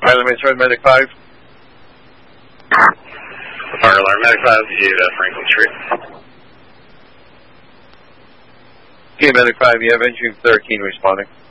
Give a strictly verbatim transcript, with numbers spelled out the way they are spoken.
Pilot Mason, Medic five. Fire alarm, Medic five, you uh, Franklin Street. Okay, Medic five, you have engine thirteen responding.